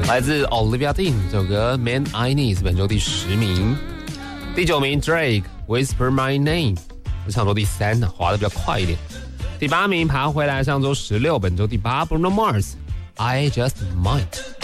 来自 Olivia Dean 这首歌 Man I Need 是本周第10名。第9名 Drake Whisper My Name 是上周第3，滑得比较快一点。第8名爬回来，上周16，本周第8 Bruno Mars I Just Might。